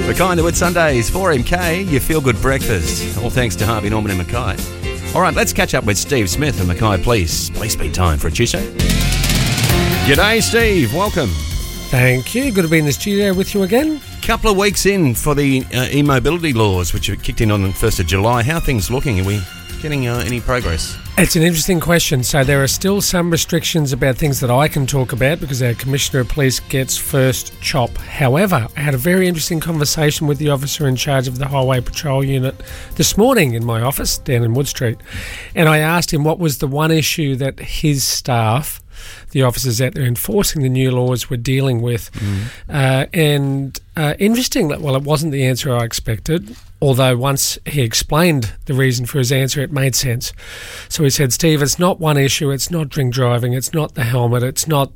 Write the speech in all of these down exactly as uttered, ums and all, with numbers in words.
Mackay and the Wood Sundays, four M K, your feel-good breakfast. All thanks to Harvey Norman and Mackay. All right, let's catch up with Steve Smith and Mackay Police. Police Beat time for a Tuesday. G'day, Steve. Welcome. Thank you. Good to be in the studio with you again. Couple of weeks in for the uh, e-mobility laws, which are kicked in on the first of July. How are things looking? Are we getting uh, any progress? It's an interesting question. So there are still some restrictions about things that I can talk about because our Commissioner of Police gets first chop. However, I had a very interesting conversation with the officer in charge of the Highway Patrol Unit this morning in my office down in Wood Street. And I asked him what was the one issue that his staff, the officers out there enforcing the new laws, were dealing with. Mm. Uh, and uh, interesting that, well, it wasn't the answer I expected, although once he explained the reason for his answer, it made sense. So he said, Steve, it's not one issue, it's not drink driving, it's not the helmet, it's not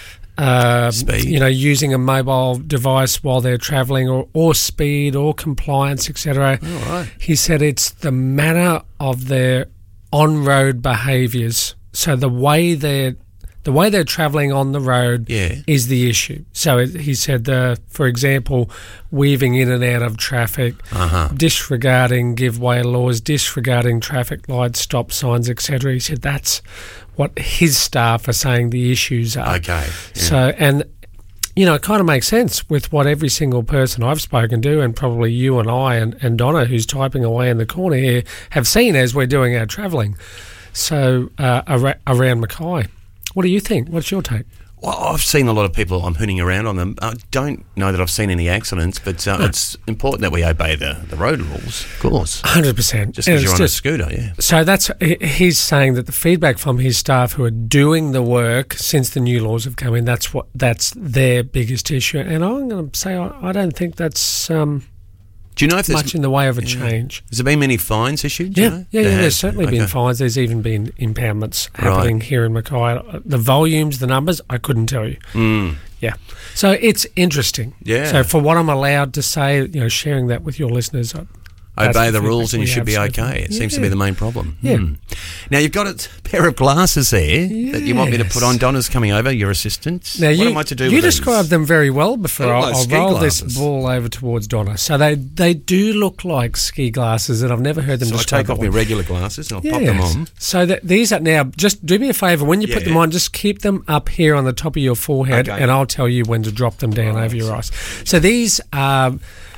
uh, speed. You know, using a mobile device while they're travelling, or, or speed, or compliance, et cetera. Oh, right. He said it's the manner of their on-road behaviours. So the way they're The way they're travelling on the road yeah. is the issue. So it, he said, uh, for example, weaving in and out of traffic, uh-huh. disregarding give-way laws, disregarding traffic lights, stop signs, et cetera. He said that's what his staff are saying the issues are. Okay. Yeah. So, and, you know, it kind of makes sense with what every single person I've spoken to, and probably you and I and, and Donna, who's typing away in the corner here, have seen as we're doing our travelling. So, uh, ar- around Mackay. What do you think? What's your take? Well, I've seen a lot of people, I'm hooning around on them. I don't know that I've seen any accidents, but uh, no. It's important that we obey the, the road rules, of course. one hundred percent. Just because you're on just, a scooter, yeah. So that's he's saying that the feedback from his staff who are doing the work since the new laws have come in, that's what that's their biggest issue. And I'm going to say I, I don't think that's... Um, Do you know if there's much in the way of a yeah. change? Has there been many fines issued? Yeah, you know? yeah, yeah. There There's has. certainly okay. been fines. There's even been impoundments happening right. here in Mackay. The volumes, the numbers, I couldn't tell you. Mm. Yeah. So it's interesting. Yeah. So for what I'm allowed to say, you know, sharing that with your listeners, obey the, the rules and you should be okay. It yeah. seems to be the main problem. Yeah. Hmm. Now, you've got a pair of glasses there yes. that you want me to put on. Donna's coming over, your assistant. Now, what you, am I to do you with described these? them very well before. I'll, like I'll roll glasses. this ball over towards Donna. So they, they do look like ski glasses, and I've never heard them so described. So I take off my regular glasses and I'll yes. pop them on. So that these are now, just do me a favour, when you yeah. put them on, just keep them up here on the top of your forehead, okay. and I'll tell you when to drop them down right. over your eyes. So these are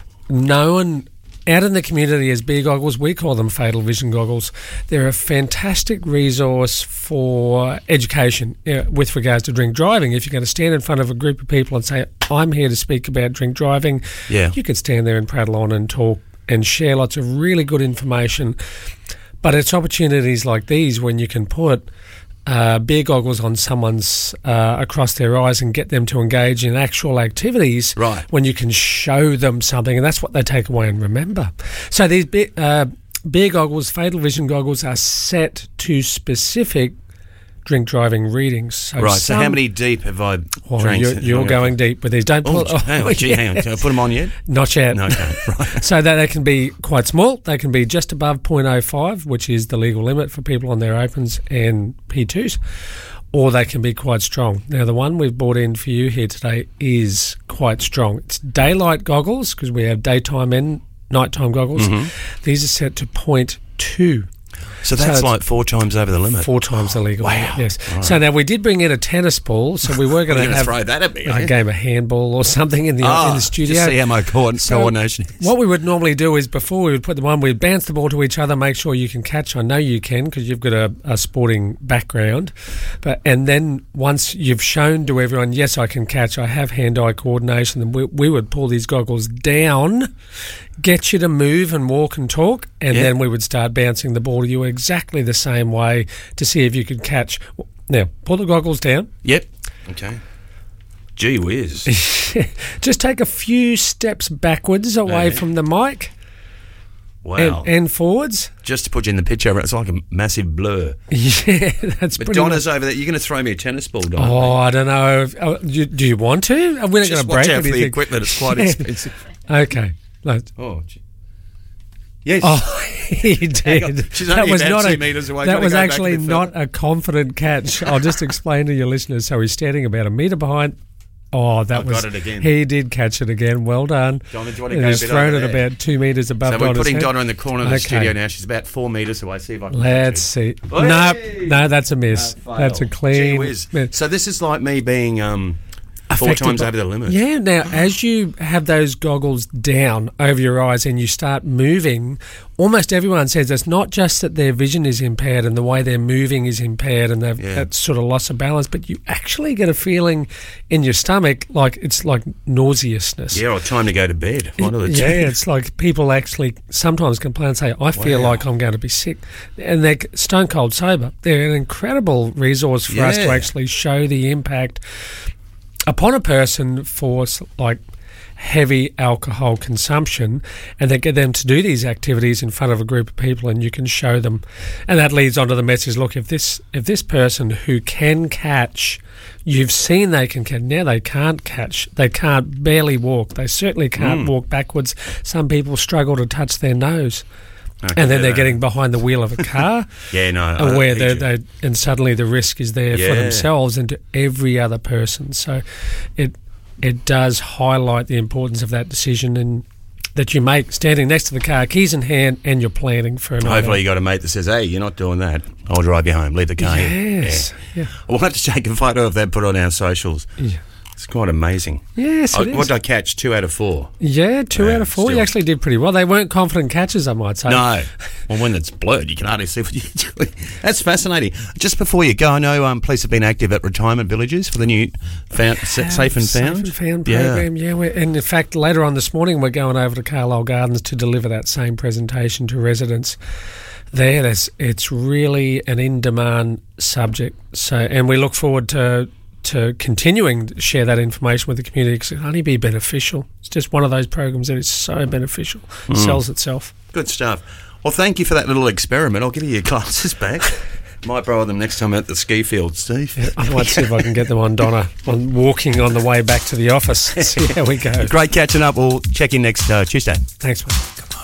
known out in the community as beer goggles. We call them Fatal Vision goggles. They're a fantastic resource for education you know, with regards to drink driving. If you're going to stand in front of a group of people and say, I'm here to speak about drink driving, yeah. you could stand there and prattle on and talk and share lots of really good information. But it's opportunities like these when you can put Uh, beer goggles on someone's uh, across their eyes and get them to engage in actual activities right. when you can show them something, and that's what they take away and remember. So these be- uh, beer goggles, Fatal Vision goggles, are set to specific drink driving readings. So right, some, so how many deep have I oh, drank? You're, you're going deep with these. Don't pull oh, hang on, gee, hang on. Can I put them on yet? Not yet. No, okay, right. So that they can be quite small. They can be just above point oh five, which is the legal limit for people on their opens and P twos, or they can be quite strong. Now, the one we've brought in for you here today is quite strong. It's daylight goggles, because we have daytime and nighttime goggles. Mm-hmm. These are set to point two. So that's so like four times over the limit. Four times the legal wow. limit, yes. Right. So now we did bring in a tennis ball, so we were going to have throw that at me, a eh? game of handball or something in the oh, in the studio. Just see how my co- so coordination is. What we would normally do is before we would put them on, we'd bounce the ball to each other, make sure you can catch. I know you can because you've got a, a sporting background. But and then once you've shown to everyone, yes, I can catch, I have hand-eye coordination, then we, we would pull these goggles down, get you to move and walk and talk, and yeah. then we would start bouncing the ball to you exactly the same way to see if you could catch. Now, pull the goggles down. Yep. Okay. Gee whiz. Just take a few steps backwards away okay. from the mic. Wow. And, and forwards. Just to put you in the picture, it's like a massive blur. Yeah, that's but pretty Donna's much. over there. You're going to throw me a tennis ball, Donna. Oh, I don't know. If, oh, you, do you want to? We're not going Just to break watch out anything. for the equipment. It's quite expensive. Okay. No. Oh, gee. Yes. Oh, he did. She's that only was about not two a, metres away. That Gotta was go back actually to the not a confident catch. I'll just explain to your listeners. So he's standing about a metre behind. Oh, that I was... got it again. He did catch it again. Well done. Donna, do you want to And go a he's bit thrown over it there? about two metres above So Donna's we're putting head. Donna in the corner of the Okay. studio now. She's about four metres away. See if I can Let's catch her. see. No, no, that's a miss. Uh, That's a Gee clean whiz. miss. So this is like me being um, four Affected times by- over the limit. Yeah, now as you have those goggles down over your eyes and you start moving, almost everyone says it's not just that their vision is impaired and the way they're moving is impaired and they've Yeah. that sort of loss of balance, but you actually get a feeling in your stomach like it's like nauseousness. Yeah, or time to go to bed. One of the two. Yeah, it's like people actually sometimes complain and say, I feel Wow. like I'm going to be sick. And they're stone cold sober. They're an incredible resource for us to Yeah. actually show the impact upon a person for s- like heavy alcohol consumption, and then get them to do these activities in front of a group of people, and you can show them. And that leads on to the message, look, if this if this person who can catch, you've seen they can catch, now they can't catch, they can't barely walk, they certainly can't Mm. walk backwards. Some people struggle to touch their nose. Okay, And then they're no. getting behind the wheel of a car, Yeah, no. I and don't where think they you- they and suddenly the risk is there Yeah. for themselves and to every other person. So it it does highlight the importance of that decision and that you make standing next to the car, keys in hand, and you're planning for a night Hopefully out. you got a mate that says, hey, you're not doing that. I'll drive you home. Leave the car here. Yes. Yeah. Yeah. We'll have to take a photo of that, put on our socials. Yeah. It's quite amazing. Yes, I, it is. what did I catch? Two out of four. Yeah, two Yeah, out of four. You still. actually did pretty well. They weren't confident catches, I might say. No. Well, when it's blurred, you can hardly see what you're doing. That's fascinating. Just before you go, I know um, police have been active at retirement villages for the new found, Have Safe and Found. Safe and Found Yeah. program, yeah. We're, and in fact, later on this morning, we're going over to Carlisle Gardens to deliver that same presentation to residents there. There's, it's really an in-demand subject. So, and we look forward to to continuing to share that information with the community because it can only be beneficial. It's just one of those programs that is so beneficial. It sells itself. Good stuff. Well, thank you for that little experiment. I'll give you your glasses back. Might borrow them next time at the ski field, Steve. Yeah, I might see if I can get them on Donna on walking on the way back to the office. See how we go. Great catching up. We'll check in next uh, Tuesday. Thanks, mate.